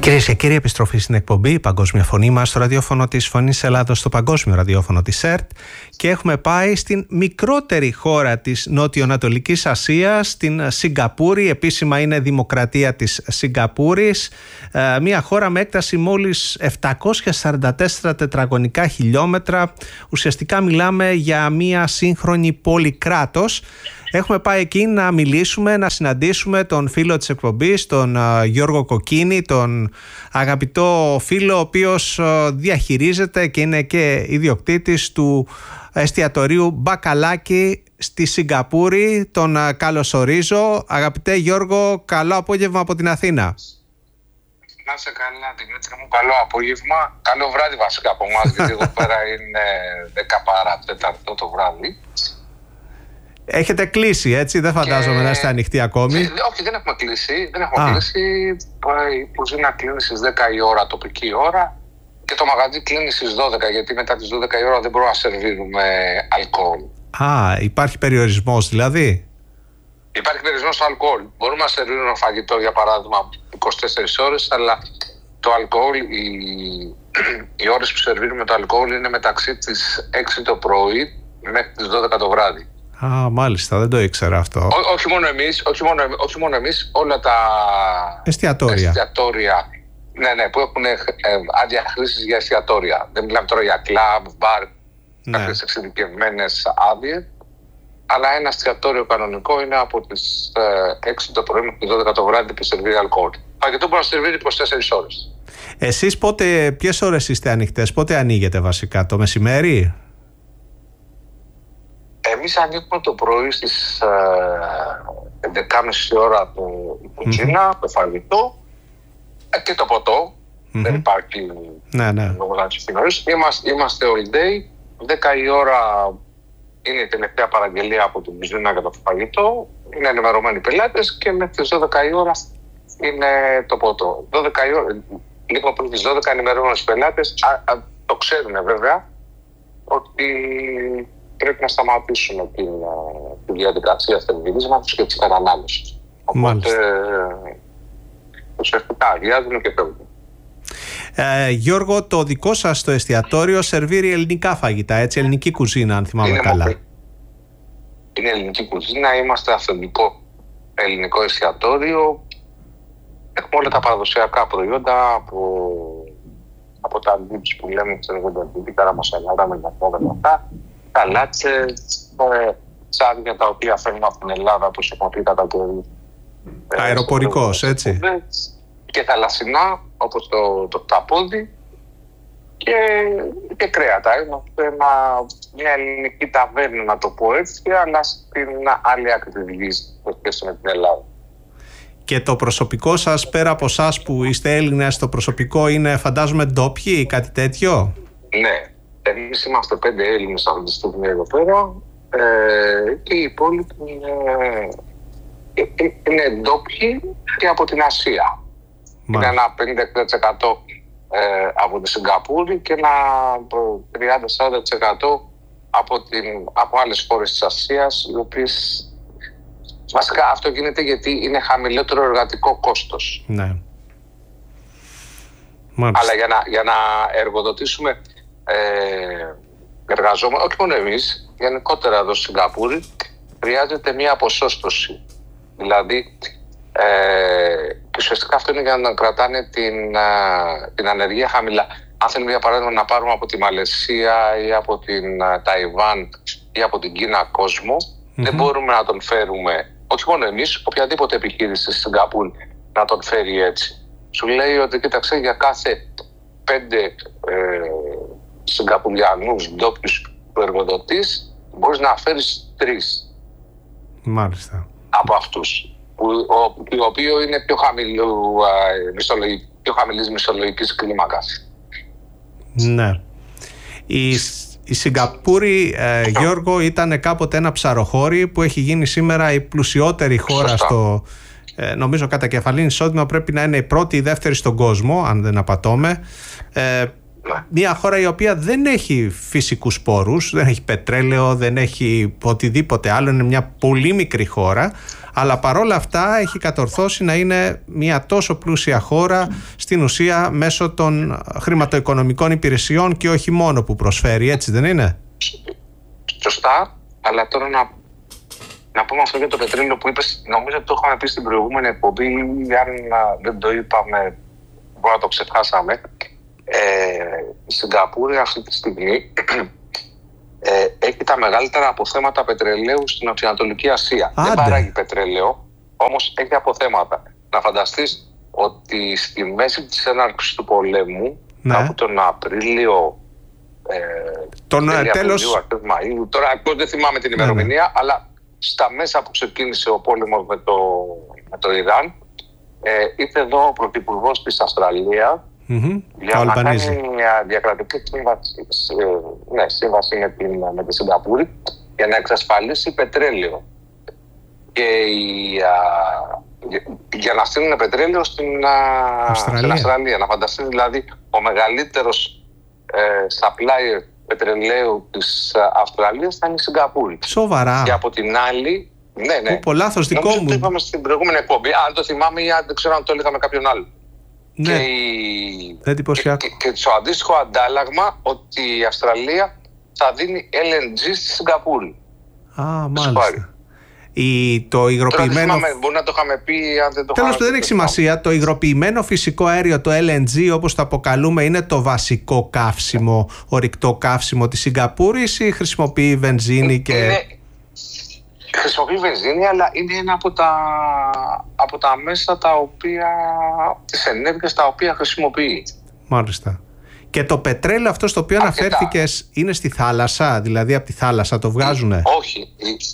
Κυρίες και κύριοι, επιστροφή στην εκπομπή «Η Παγκόσμια Φωνή» μας στο ραδιόφωνο της Φωνής Ελλάδος, στο παγκόσμιο ραδιόφωνο της ΕΡΤ, και έχουμε πάει στην μικρότερη χώρα της Νότιο-Ανατολικής Ασίας, την Σιγκαπούρη. Επίσημα είναι Δημοκρατία της Σιγκαπούρης, μια χώρα με έκταση μόλις 744 τετραγωνικά χιλιόμετρα. Ουσιαστικά μιλάμε για μια σύγχρονη πόλη κράτος. Έχουμε πάει εκεί να μιλήσουμε, να συναντήσουμε τον φίλο της εκπομπής, τον Γιώργο Κοκκίνη, τον αγαπητό φίλο, ο οποίος διαχειρίζεται και είναι και ιδιοκτήτης του εστιατορίου Μπακαλάκι στη Σιγκαπούρη. Τον καλωσορίζω. Αγαπητέ Γιώργο, καλό απόγευμα από την Αθήνα. Να είσαι καλά, Δημήτρη μου, καλό απόγευμα. Καλό βράδυ βασικά από εμάς, γιατί εδώ πέρα είναι 10 παρά τέταρτο το βράδυ. Έχετε κλείσει, έτσι, δεν φαντάζομαι να είστε ανοιχτοί ακόμη. Όχι, δεν έχουμε κλείσει. Η κουζίνα κλείνει στις 10 η ώρα, τοπική ώρα, και το μαγαζί κλείνει στις 12, γιατί μετά τις 12 η ώρα δεν μπορούμε να σερβίρουμε αλκοόλ. Υπάρχει περιορισμός δηλαδή? Υπάρχει περιορισμός στο αλκοόλ. Μπορούμε να σερβίρουμε φαγητό, για παράδειγμα, 24 ώρες, αλλά το αλκοόλ, οι ώρες που σερβίρουμε το αλκοόλ είναι μεταξύ τις 6 το πρωί μέχρι τις 12 το βράδυ. Μάλιστα, δεν το ήξερα αυτό. Όχι μόνο εμείς, όλα τα εστιατόρια. Ναι, που έχουν άδεια χρήσης για εστιατόρια. Δεν μιλάμε τώρα για κλαμπ, μπαρ, κάποιες εξειδικευμένες άδειες. Αλλά ένα εστιατόριο κανονικό είναι από τις 6 το πρωί μέχρι τις 12 το βράδυ που σερβίρει αλκοόλ. Φαγητό μπορεί να σερβίρει 24 ώρες. Εσείς ποιες ώρες είστε ανοιχτές, πότε ανοίγετε βασικά, το μεσημέρι? Εμείς ανοίγουμε το πρωί στις 11.30 ώρα το κουζίνα, το φαγητό και το ποτό. Δεν υπάρχει λόγο να ξυπνήσει. Είμαστε all day. 10 η ώρα είναι η τελευταία παραγγελία από την κουζίνα για το φαγητό. Είναι ενημερωμένοι πελάτες και μέχρι τις 12 η ώρα είναι το ποτό. 12 η ώρα, λίγο πριν τις 12 ενημερώνουν οι πελάτες. Το ξέρουν βέβαια ότι πρέπει να σταματήσουμε τη διαδικασία στερβιλίσματος και της κατανάλωσης. Οπότε ουσιαστικά αγιάζουμε και φεύγουμε. Γιώργο, το δικό σας το εστιατόριο σερβίρει ελληνικά φαγητά, έτσι, ελληνική κουζίνα, αν θυμάμαι καλά. Είναι ελληνική κουζίνα, είμαστε αυθεντικό ελληνικό εστιατόριο. Έχουμε όλα τα παραδοσιακά προϊόντα από τα ντύψη που λέμε, τα κάρα μασαλάτα με τα αυτά. Καλάτσες, ψάρια τα οποία φέρνουν από την Ελλάδα, όπως έχουμε πει κατά το αεροπορικός, έτσι. Και θαλασσινά, όπως το ταπόδι, και κρέατα. Είμαστε μια ελληνική ταβέρνα, να το πω έτσι, αλλά στην άλλη άκρη της γης, σχέση με την Ελλάδα. Και το προσωπικό σας, πέρα από εσάς που είστε Έλληνες, το προσωπικό είναι, φαντάζομαι, ντόπιοι ή κάτι τέτοιο? Ναι. Εμείς είμαστε 5 Έλληνες αυτή τη στιγμή εδώ πέρα, και οι υπόλοιποι είναι ντόπιοι και από την Ασία. Είναι ένα 50% από τη Σιγκαπούρη και ένα 30-40% από άλλες χώρες της Ασίας, οι οποίες βασικά αυτό γίνεται γιατί είναι χαμηλότερο εργατικό κόστος. Ναι. Αλλά για να εργοδοτήσουμε εργαζόμενοι, όχι μόνο εμείς, γενικότερα εδώ στη Σιγκαπούρη, χρειάζεται μια ποσόστοση. Δηλαδή, ουσιαστικά αυτό είναι για να κρατάνε την ανεργία χαμηλά. Αν θέλουμε, για παράδειγμα, να πάρουμε από τη Μαλαισία ή από την Ταϊβάν ή από την Κίνα κόσμο, δεν μπορούμε να τον φέρουμε, όχι μόνο εμείς, οποιαδήποτε επιχείρηση στη Σιγκαπούρη να τον φέρει έτσι. Σου λέει ότι, κοίταξε, για κάθε 5 Σιγκαπουριανούς ντόπιους που εργοδοτείς, μπορείς να φέρεις 3. Μάλιστα. Από αυτούς, το οποίο είναι πιο χαμηλής μισθολογικής κλίμακας. Ναι. Η Σιγκαπούρη, Γιώργο, ήταν κάποτε ένα ψαροχώρι που έχει γίνει σήμερα η πλουσιότερη χώρα στο... νομίζω κατά κεφαλήν εισόδημα πρέπει να είναι η πρώτη ή δεύτερη στον κόσμο, αν δεν απατώμε. μια χώρα η οποία δεν έχει φυσικούς πόρους, δεν έχει πετρέλαιο, δεν έχει οτιδήποτε άλλο, είναι μια πολύ μικρή χώρα, αλλά παρόλα αυτά έχει κατορθώσει να είναι μια τόσο πλούσια χώρα στην ουσία μέσω των χρηματοοικονομικών υπηρεσιών και όχι μόνο που προσφέρει, έτσι δεν είναι? Σωστά, αλλά τώρα να πούμε αυτό για το πετρέλαιο που είπες, νομίζω ότι το είχαμε πει στην προηγούμενη εκπομπή, αν δεν το είπαμε μπορεί να το ξεχάσαμε. Η Σιγκαπούρη αυτή τη στιγμή έχει τα μεγαλύτερα αποθέματα πετρελαίου στην Νοτιοανατολική Ασία. Δεν παράγει πετρέλαιο, όμως έχει αποθέματα. Να φανταστείς ότι στη μέση της έναρξης του πολέμου, από τον Απρίλιο, τέλος Μαΐου, τώρα δεν θυμάμαι την ημερομηνία, αλλά στα μέσα που ξεκίνησε ο πόλεμος με το Ιράν, ήρθε εδώ ο πρωθυπουργός της Αυστραλίας για να κάνει μια διακρατική σύμβαση με τη Σιγκαπούρη για να εξασφαλίσει πετρέλαιο. Και για να στείλουν πετρέλαιο στην Αυστραλία. Να φανταστείς δηλαδή ο μεγαλύτερος supplier πετρελαίου της Αυστραλίας θα είναι η Σιγκαπούρη. Σοβαρά? Και από την άλλη, ναι. Λάθος δικό μου. Το είπαμε στην προηγούμενη εκπομπή. Αν το θυμάμαι ή δεν ξέρω αν το έλεγα με κάποιον άλλο. Ναι. Και το αντίστοιχο αντάλλαγμα ότι η Αυστραλία θα δίνει LNG στη Σιγκαπούρη. Μάλιστα. Το υγροποιημένο. Μπορεί να το είχαμε πει, αν δεν το τέλος πάντων, δεν έχει σημασία. Το υγροποιημένο φυσικό αέριο, το LNG, όπως το αποκαλούμε, είναι το βασικό καύσιμο, ορυκτό καύσιμο της Σιγκαπούρης, ή χρησιμοποιεί βενζίνη Χρησιμοποιεί βενζίνη, αλλά είναι ένα από τα μέσα της ενέργειας τα οποία χρησιμοποιεί. Μάλιστα. Και το πετρέλαιο αυτό στο οποίο αναφέρθηκες είναι στη θάλασσα, δηλαδή από τη θάλασσα το βγάζουνε? Όχι.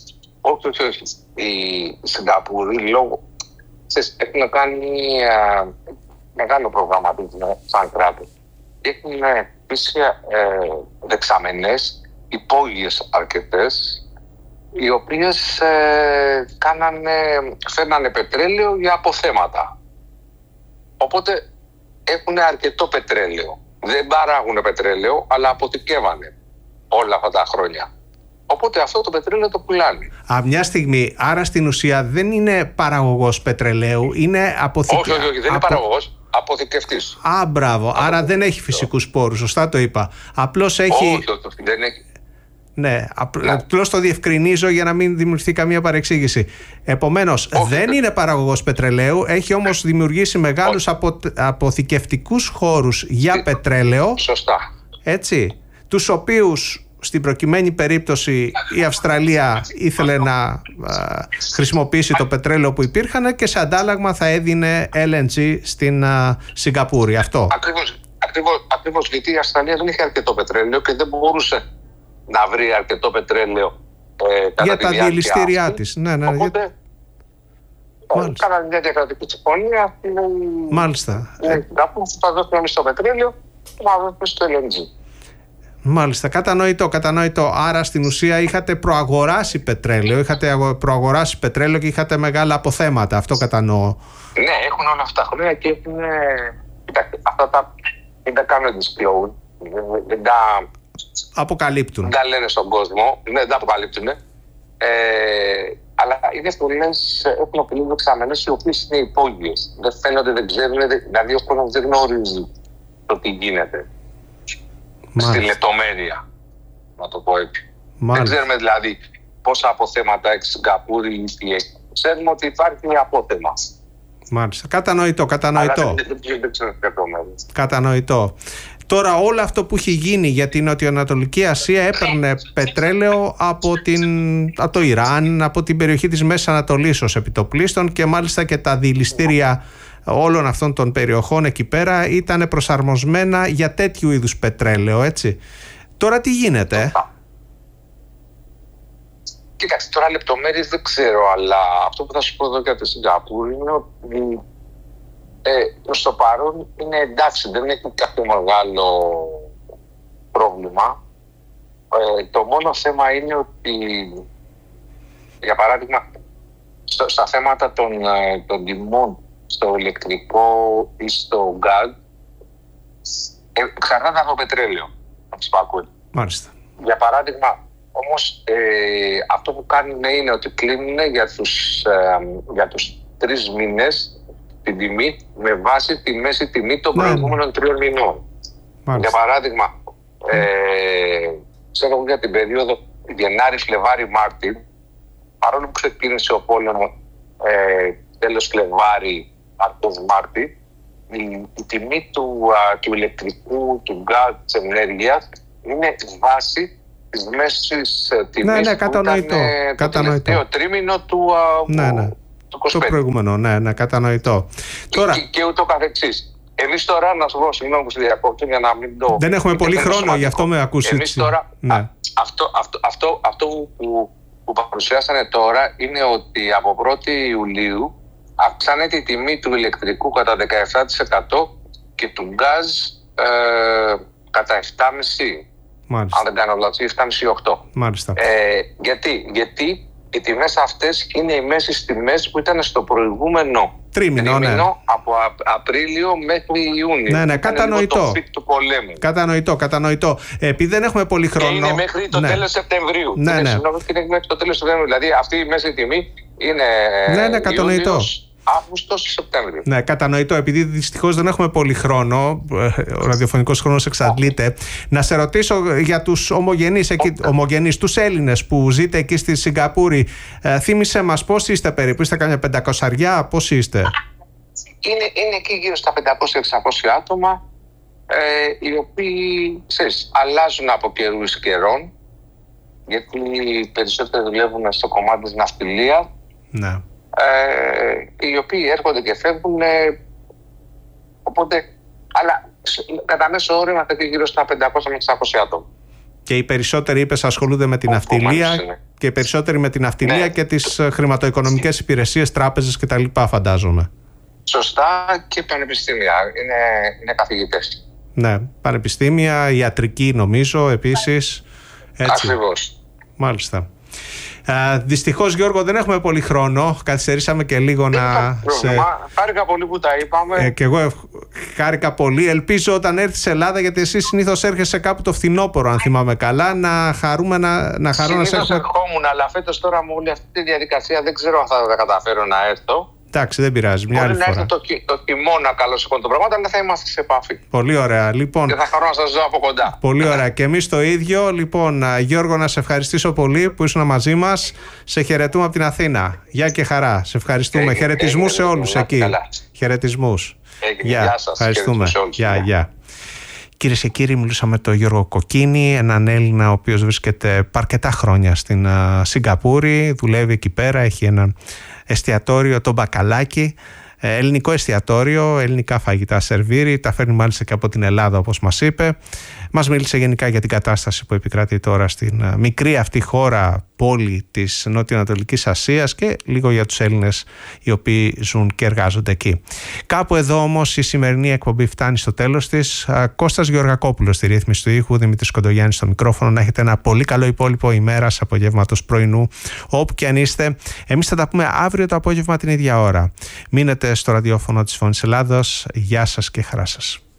Η Σιγκαπούρη έχουν κάνει μεγάλο προγραμματισμό σαν κράτος. Έχουν επίσης δεξαμενές, υπόγειες αρκετές, οι οποίες φέρνανε πετρέλαιο για αποθέματα. Οπότε έχουν αρκετό πετρέλαιο. Δεν παράγουν πετρέλαιο, αλλά αποθηκεύανε όλα αυτά τα χρόνια. Οπότε αυτό το πετρέλαιο το πουλάνε. Μια στιγμή, άρα στην ουσία δεν είναι παραγωγός πετρελαίου, είναι αποθηκευτής. Όχι, δεν είναι παραγωγός, αποθηκευτής. Μπράβο. Άρα δεν έχει φυσικούς πόρους, σωστά το είπα. Απλώς έχει. Όχι, δεν έχει. Ναι, απλώς το διευκρινίζω για να μην δημιουργηθεί καμία παρεξήγηση. Επομένως, δεν είναι παραγωγός πετρελαίου, έχει όμως δημιουργήσει μεγάλους αποθηκευτικούς χώρους για πετρέλαιο. Σωστά. Έτσι, τους οποίους στην προκειμένη περίπτωση η Αυστραλία ήθελε να χρησιμοποιήσει το πετρέλαιο που υπήρχαν και σε αντάλλαγμα θα έδινε LNG στην Σιγκαπούρη. Αυτό. Ακριβώς, γιατί η Αυστραλία δεν είχε αρκετό πετρέλαιο και δεν μπορούσε να βρει αρκετό πετρέλαιο για τα διελιστήριά της. Ναι. Οπότε κάνανε μια διακρατική συμφωνία. Μάλιστα. Κάπου θα δώσουμε εμείς το πετρέλαιο και θα δώσουμε στο LNG. Μάλιστα, κατανοητό. Άρα στην ουσία είχατε προαγοράσει πετρέλαιο, και είχατε μεγάλα αποθέματα. Αυτό κατανοώ. Ναι, έχουν όλα αυτά χρόνια και έχουν. Αυτά δεν τα κάνουν disclose. Δεν τα αποκαλύπτουν. Δεν τα λένε στον κόσμο. Ναι, δεν τα αποκαλύπτουν. Αλλά είναι πολλές, έχουν πολλές δεξαμενές οι οποίες είναι υπόγειες. Δεν φαίνονται, δεν ξέρουν, δηλαδή ο κόσμος δεν γνωρίζει το τι γίνεται. Στη λεπτομέρεια, να το πω έτσι. Δεν ξέρουμε δηλαδή πόσα αποθέματα έχει Σιγκαπούρη ή τι έχει. Ξέρουμε ότι υπάρχει μια απόθεμα. Μάλιστα. Κατανοητό. Κατανοητό. Τώρα όλο αυτό που έχει γίνει για την Νοτιοανατολική Ασία έπαιρνε πετρέλαιο από το Ιράν, από την περιοχή της Μέσης Ανατολής ως επιτοπλίστων, και μάλιστα και τα διελιστήρια όλων αυτών των περιοχών εκεί πέρα ήταν προσαρμοσμένα για τέτοιου είδους πετρέλαιο, έτσι. Τώρα τι γίνεται? Κοίταξε, τώρα λεπτομέρειες δεν ξέρω, αλλά αυτό που θα σου πω εδώ για τη Σιγκαπούρη είναι ότι προς το παρόν είναι εντάξει, δεν έχει κάποιο μεγάλο πρόβλημα. Το μόνο θέμα είναι ότι, για παράδειγμα, στα θέματα των τιμών στο ηλεκτρικό ή στο γκάζ, εξαρτάται από το πετρέλαιο, από τις πακούες. Μάλιστα. Για παράδειγμα, όμως, αυτό που κάνουν είναι ότι κλείνουν για τους 3 μήνες την τιμή με βάση τη μέση τιμή των προηγούμενων 3 μηνών. Μάλιστα. Για παράδειγμα, ξέρω για την περίοδο Γενάρη, Φλεβάρη, Μάρτη, παρόλο που ξεκίνησε ο πόλεμος τέλος Φλεβάρη, αρχές Μάρτη, η τιμή του ηλεκτρικού, του γκάζ, της ενέργειας είναι βάση της μέσης τιμής που ήταν το τελευταίο τρίμηνο του 25. Το προηγούμενο, ναι, κατανοητό. Τώρα... Και ούτω καθεξής. Εμείς τώρα, να σου πω, συγγνώμη που στη διακόπτω για να μην το... Δεν έχουμε πολύ χρόνο, γι' αυτό με ακούσει. Εμείς τώρα, αυτό που παρουσιάσανε τώρα είναι ότι από 1η Ιουλίου αυξάνεται η τιμή του ηλεκτρικού κατά 17% και του γκάζ κατά 7,5%. Μάλιστα. Αν δεν κάνω λάθος, 7,5-8. Μάλιστα. Γιατί οι τιμές αυτές είναι οι μέσες τιμές που ήταν στο προηγούμενο τρίμηνο από Απρίλιο μέχρι Ιούνιο. Ναι, κατανοητό. Το πικ του πολέμου. Κατανοητό. Επειδή δεν έχουμε πολύ χρόνο. Και είναι μέχρι το τέλος Σεπτεμβρίου. Ναι. Είναι μέχρι το τέλος Σεπτεμβρίου. Δηλαδή αυτή η μέση τιμή είναι κατανοητό. Αύγουστος-Σεπτέμβριο. Ναι, κατανοητό. Επειδή δυστυχώς δεν έχουμε πολύ χρόνο, ο ραδιοφωνικός χρόνος εξαντλείται, να σε ρωτήσω για τους ομογενείς, τους Έλληνες που ζείτε εκεί στη Σιγκαπούρη. Θύμισε μας πώς είστε περίπου, είστε κάμια 500, πώς είστε? Είναι εκεί γύρω στα 500-600 άτομα, οι οποίοι αλλάζουν από καιρού εις καιρών, γιατί οι περισσότεροι δουλεύουν στο κομμάτι της ναυτιλίας. Ναι. Οι οποίοι έρχονται και φεύγουν, οπότε, αλλά κατά μέσο όρο είμαστε εκεί γύρω στα 500 με 600 άτομα. Και οι περισσότεροι, είπες, ασχολούνται με την ναυτιλία και οι περισσότεροι με την ναυτιλία και τις χρηματοοικονομικές υπηρεσίες, τράπεζες κτλ, φαντάζομαι. Σωστά, και πανεπιστήμια, είναι καθηγητές. Ναι, πανεπιστήμια, ιατρική νομίζω επίσης. Ακριβώς. Μάλιστα. Δυστυχώς, Γιώργο, δεν έχουμε πολύ χρόνο. Καθυστερήσαμε και λίγο Χάρηκα πολύ που τα είπαμε. Και εγώ χάρηκα πολύ. Ελπίζω όταν έρθεις σε Ελλάδα, γιατί εσύ συνήθως έρχεσαι κάπου το φθινόπωρο, αν θυμάμαι καλά, να χαρούμε να συνήθως ερχόμουν, αλλά φέτος τώρα με όλη αυτή τη διαδικασία δεν ξέρω αν θα καταφέρω να έρθω. Εντάξει, δεν πειράζει. Μια άλλη φορά. Μπορεί να έρθει το χειμώνα καλώς το πράγμα, αλλά θα είμαστε σε επαφή. Πολύ ωραία. Λοιπόν, και θα χαρώ να σας δω από κοντά. Πολύ ωραία. Και εμείς το ίδιο. Λοιπόν, Γιώργο, να σε ευχαριστήσω πολύ που ήσουν μαζί μας. Σε χαιρετούμε από την Αθήνα. Γεια και χαρά. Σε ευχαριστούμε. Χαιρετισμούς σε όλους εκεί. Χαιρετισμούς. Γεια σας. Ευχαριστούμε. Γεια. Κυρίες και κύριοι, μιλούσαμε με τον Γιώργο Κοκκίνη, έναν Έλληνα ο οποίος βρίσκεται αρκετά χρόνια στην Σιγκαπούρη. Δουλεύει εκεί πέρα. Έχει ένα εστιατόριο, το Μπακαλάκι, ελληνικό εστιατόριο, ελληνικά φαγητά σερβίρει, τα φέρνει μάλιστα και από την Ελλάδα, όπως μας είπε. Μας μίλησε γενικά για την κατάσταση που επικρατεί τώρα στην μικρή αυτή χώρα, πόλη της Νότιο-Ανατολικής Ασίας, και λίγο για τους Έλληνες οι οποίοι ζουν και εργάζονται εκεί. Κάπου εδώ όμως η σημερινή εκπομπή φτάνει στο τέλος της. Κώστας Γεωργακόπουλος στη ρύθμιση του ήχου, Δημήτρης Κοντογιάννης στο μικρόφωνο. Να έχετε ένα πολύ καλό υπόλοιπο ημέρας, απογεύματος, πρωινού, όπου και αν είστε. Εμείς θα τα πούμε αύριο το απόγευμα την ίδια ώρα. Μείνετε στο ραδιόφωνο της Φωνής Ελλάδος. Γεια σας και χαρά σας.